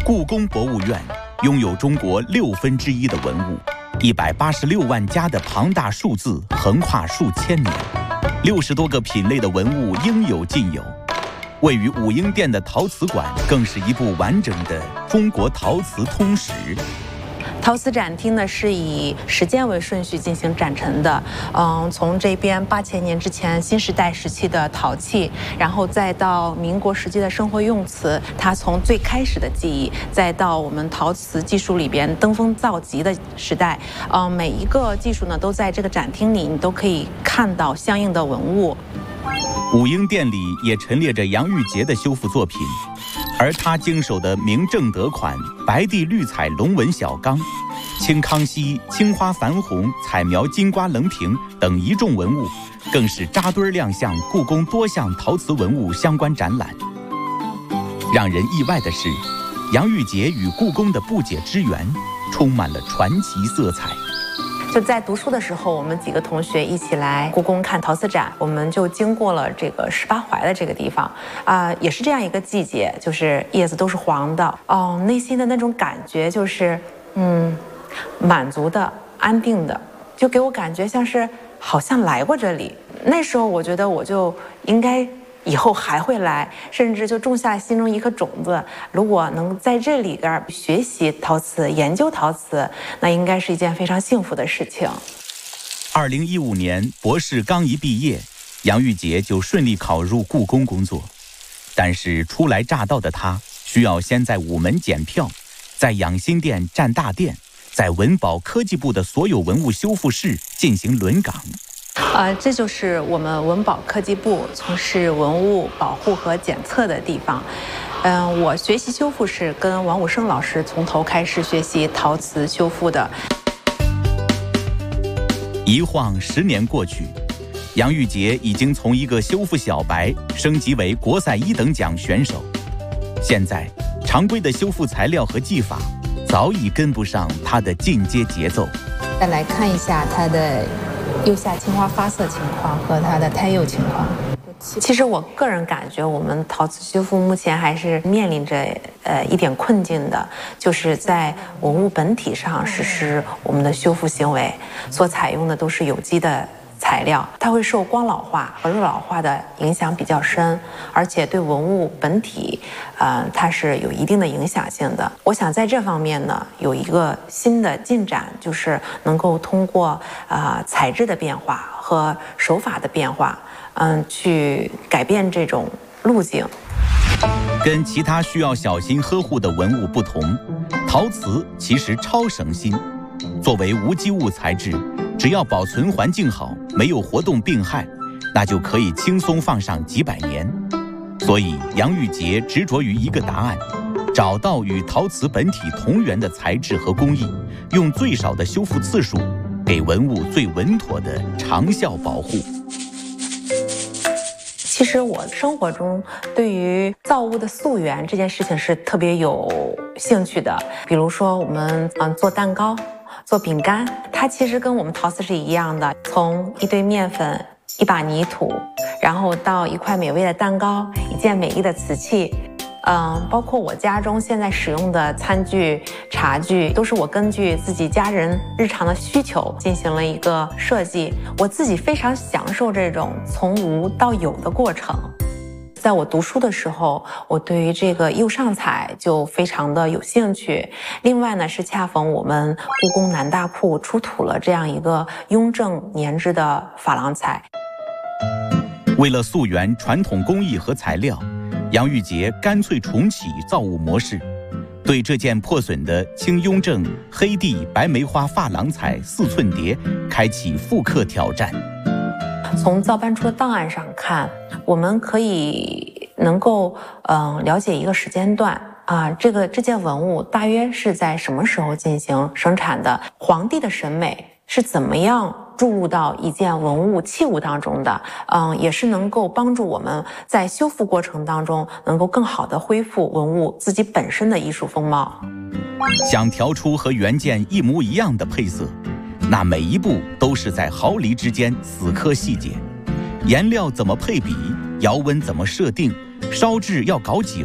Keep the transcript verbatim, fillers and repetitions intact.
故宫博物院拥有中国六分之一的文物，一百八十六万家的庞大数字横跨数千年，六十多个品类的文物应有尽有。位于武英殿的陶瓷馆更是一部完整的中国陶瓷通史。 陶瓷展厅呢是以时间为顺序进行展陈的，嗯，从这边八千年之前新时代时期的陶器，然后再到民国时期的生活用瓷，它从最开始的技艺，再到我们陶瓷技术里边登峰造极的时代，嗯，每一个技术呢都在这个展厅里，你都可以看到相应的文物。 武英殿里也陈列着杨玉洁的修复作品，而他经手的明正德款白地绿彩龙纹小缸、清康熙青花矾红彩描金瓜棱瓶等一众文物，更是扎堆亮相故宫多项陶瓷文物相关展览。让人意外的是，杨玉洁与故宫的不解之缘充满了传奇色彩。 就在读书的时候，我们几个同学一起来故宫看陶瓷展，我们就经过了这个十八槐的这个地方，啊、呃，也是这样一个季节，就是叶子都是黄的，哦，内心的那种感觉就是，嗯，满足的、安定的，就给我感觉像是好像来过这里。那时候我觉得我就应该以后还会来，甚至就种下心中一颗种子。如果能在这里边学习陶瓷、研究陶瓷，那应该是一件非常幸福的事情。 二零一五年博士刚一毕业，杨玉洁就顺利考入故宫工作。但是初来乍到的她，需要先在午门检票，在养心殿站大殿，在文保科技部的所有文物修复室进行轮岗。 呃，这就是我们文保科技部从事文物保护和检测的地方。嗯、呃，我学习修复是跟王武生老师从头开始学习陶瓷修复的。 一晃十年过去，杨玉洁已经从一个修复小白升级为国赛一等奖选手。现在，常规的修复材料和技法早已跟不上她的进阶节奏。 再来看一下它的釉下青花发色情况和它的胎釉情况。其实我个人感觉，我们陶瓷修复目前还是面临着呃一点困境的，就是在文物本体上实施我们的修复行为，所采用的都是有机的材料，它会受光老化和热老化的影响比较深，而且对文物本体，呃，它是有一定的影响性的。我想在这方面呢，有一个新的进展，就是能够通过啊、呃、材质的变化和手法的变化，嗯、呃，去改变这种路径。 跟其他需要小心呵护的文物不同，陶瓷其实超省心。作为无机物材质，只要保存环境好，没有活动病害，那就可以轻松放上几百年。所以杨玉洁执着于一个答案，找到与陶瓷本体同源的材质和工艺，用最少的修复次数，给文物最稳妥的长效保护。 其实我生活中对于造物的溯源这件事情是特别有兴趣的。比如说我们嗯做蛋糕、做饼干，它其实跟我们陶瓷是一样的，从一堆面粉、一把泥土，然后到一块美味的蛋糕、一件美丽的瓷器。嗯，包括我家中现在使用的餐具、茶具，都是我根据自己家人日常的需求进行了一个设计。我自己非常享受这种从无到有的过程。在我读书的时候，我对于这个釉上彩就非常的有兴趣。另外呢，是恰逢我们故宫南大库出土了这样一个雍正年制的珐琅彩。 为了溯源传统工艺和材料，杨玉洁干脆重启造物模式，对这件破损的清雍正黑地白梅花珐琅彩四寸碟开启复刻挑战。 从造办处的档案上看，我们可以能够嗯、呃、了解一个时间段啊，这个这件文物大约是在什么时候进行生产的，皇帝的审美是怎么样注入到一件文物器物当中的，嗯，也是能够帮助我们在修复过程当中能够更好的恢复文物自己本身的艺术风貌。 想调出和原件一模一样的配色，那每一步都是在毫厘之间死磕细节，颜料怎么配比，窑温怎么设定，烧制要搞几